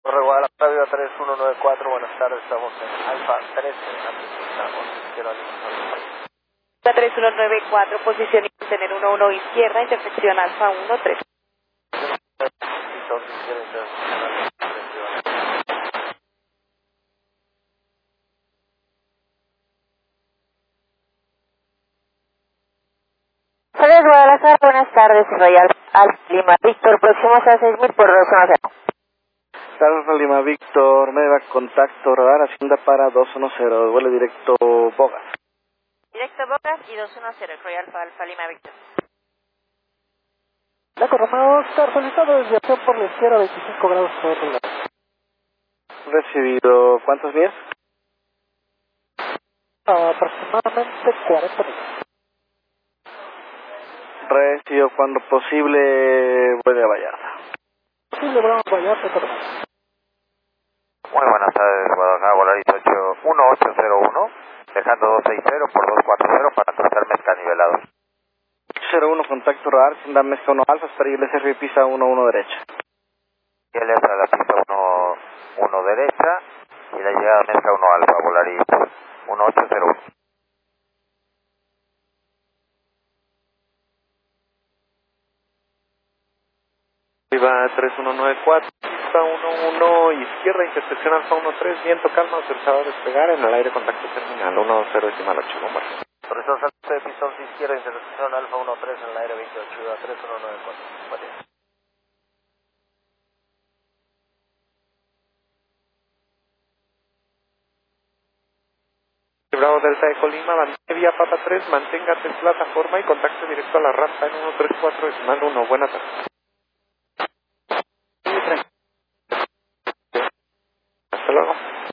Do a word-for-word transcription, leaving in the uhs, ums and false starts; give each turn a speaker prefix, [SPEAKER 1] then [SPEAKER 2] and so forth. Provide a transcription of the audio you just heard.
[SPEAKER 1] Torre Guadalajara, Viva tres uno nueve cuatro, buenas tardes, estamos en Alfa trece, antes estamos, quiero animar.
[SPEAKER 2] tres uno nueve cuatro, posición tener uno uno izquierda, intersección Alfa uno tres. Hola Guadalajara, buenas tardes, Royal Alfa Lima Víctor, próximos a seis mil por dos uno cero.
[SPEAKER 1] Alfa Lima Víctor, Meva, contacto, radar, hacienda para dos uno cero, vuelo directo Bogas.
[SPEAKER 2] Directo Bogas y dos uno cero, Royal Alfa Lima Víctor.
[SPEAKER 3] La Romeo Oscar, solicitado desviación por la izquierda, veinticinco grados por lado.
[SPEAKER 1] Recibido, ¿cuántos días?
[SPEAKER 3] Aproximadamente cuarenta minutos.
[SPEAKER 1] Recibido, cuando posible, vuelve a Vallarta.
[SPEAKER 3] Posible, Bravo, Vallarta, todo.
[SPEAKER 4] Muy buenas tardes, Guadalajara, Volaris uno ocho cero uno, dejando dos seis cero por dos cuatro cero para trazar mezcla nivelado.
[SPEAKER 1] cero uno, contacto radar, hacienda mezcla uno alfa, para I L S R pista uno uno derecha.
[SPEAKER 4] I L S a la pista uno uno derecha y la llegada mezcla uno alfa, Volaris uno ocho cero uno.
[SPEAKER 5] Viva tres uno nueve cuatro, pista uno uno izquierda, intersección Alfa uno tres, viento calma, autorizado a despegar, en el aire contacto terminal uno cero decimal ocho, bomba.
[SPEAKER 1] Autorizado salto de pista once izquierda, intersección Alfa uno tres en el aire veintiocho, Viva tres uno nueve cuatro. Buen día.
[SPEAKER 5] Bravo Delta de Colima, bandera vía Papa tres, manténgase en plataforma y contacto directo a la rampa en uno tres cuatro decimal uno, buenas tardes. Hasta luego.